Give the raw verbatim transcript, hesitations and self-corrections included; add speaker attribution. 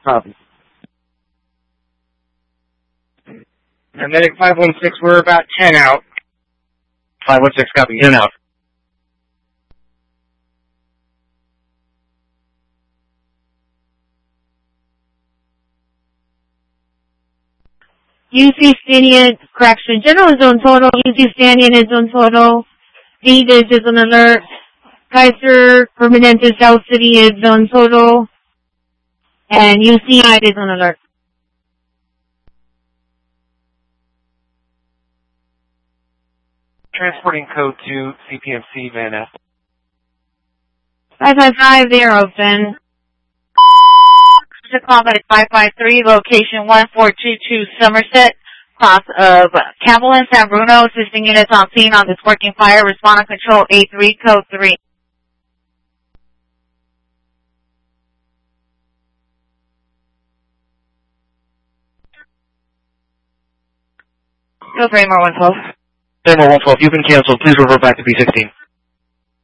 Speaker 1: Copy. And then at five one six, we're about ten out.
Speaker 2: five one six, copy. In and out.
Speaker 3: U C Stadium, correction, General is on total, U C Stadium is on total, D D I S is on alert, Kaiser Permanente South City is on total, and U C I is on alert.
Speaker 2: Transporting code to C P M C, Van Ness.
Speaker 3: five five five, they are open. Call at five five three, location one four two two Somerset, cross of Campbell and San Bruno, assisting units on scene on this working fire, respond and control A three, code three. Go Framer one twelve.
Speaker 2: Framer one twelve, you've been canceled. Please revert back to B sixteen.